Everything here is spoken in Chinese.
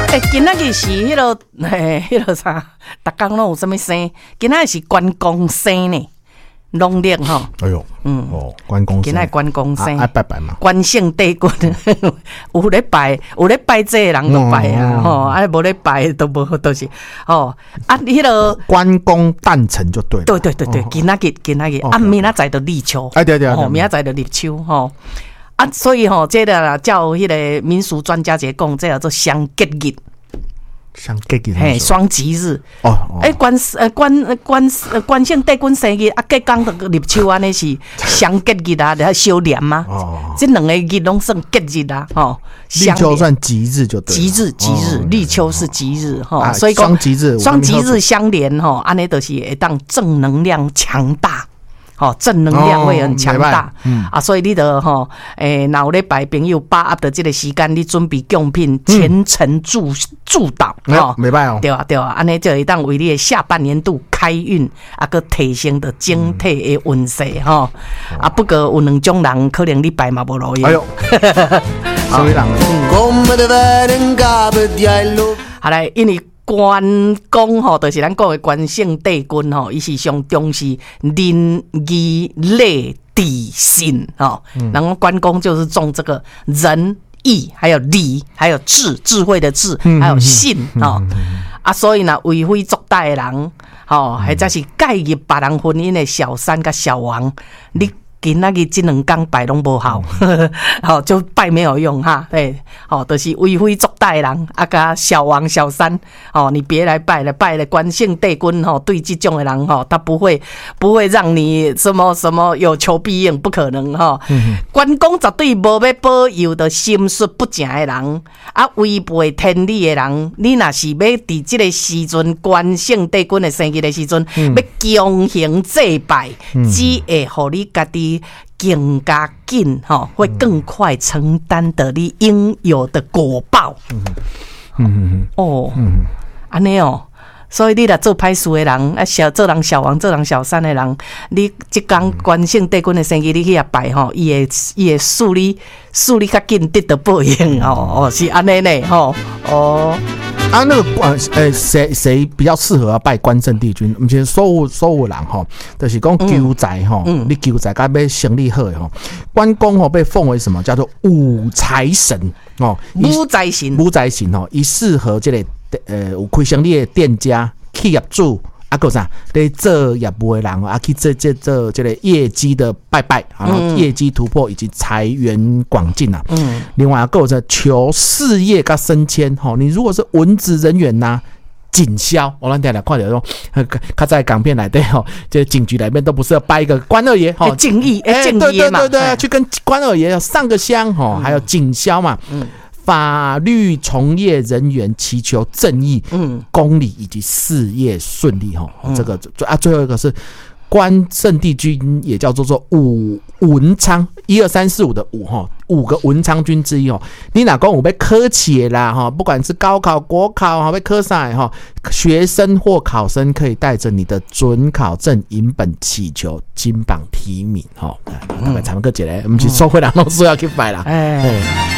今仔日是迄个啥，逐工拢有啥物生？今仔日是关公生呢，农历吼。 哎呦，关公生， 今仔关公生， 拜拜嘛。 关圣帝君有咧拜这个人就拜啊，吼，无咧拜都无，都是迄个关公诞辰就对了。 对，今仔日明仔载就立秋， 对， 明仔载就立秋吼。所以这个叫迄个民俗专家讲，这叫做双吉日。双吉日关圣帝君生日隔天就立秋，安尼是双吉日啊，来修炼吗？这两个日拢算吉日啊， 立秋算吉日就对了。 吉日，立秋是吉日所以双吉日相连安尼就是会当正能量强大。正能量会很强大所以你的若有咧拜朋友把握的这个时间，你准备贡品虔诚祝祷没办对啊，安尼就会当为你的下半年度开运个提升的整体的运势不过有两种人可能你拜嘛无路用。 哎呦，什么人？ 好来，因为关公就是咱讲的关圣帝君伊是上重视仁义礼智信然后关公就是重这个仁义，还有礼，还有智慧的智，还有信所以呢，为非作歹的人或者是介入别人婚姻的小三跟小王，你今仔日这两天拜拢无效，就拜没有用哈。对，就是为非作歹人甲小王小三你别来拜了，拜了关圣帝君对这种的人他不会让你什么有求必应，不可能关公绝对无要保佑的心术不正的人违背天理的人，你若是要伫这个时阵关圣帝君的生日的时阵要强行祭拜，只会互你家己更加紧会更快承担的你应有的果报。安尼所以你若做歹事的人做人小王，做人小三的人，你即天关圣帝君的生日你去遐拜伊会助你较紧得到报应是安尼呢那个谁比较适合拜关圣帝君？其实所有人就是讲求财你求财甲要生理好的关公被奉为什么叫做武财神武财神伊适合这个有开生意的店家、企业主还啥在做业务的人去做这个业绩的拜拜业绩突破以及财源广进另外还有求事业跟升迁你如果是文职人员警消，我咱听来看到说，较在港片来对这警局里面都不是要拜一个关二爷敬意嘛， 对，去跟关二爷上个香还有警消嘛。法律从业人员祈求正义、公理以及事业顺利这个最后一个是关圣帝君，也叫做武文昌，1、2、3、4、5的5个文昌君之一你哪讲有要考试的啦不管是高考、国考要考啥学生或考生可以带着你的准考证影本祈求金榜题名大概参个一个，不是所有人都需要去拜啦。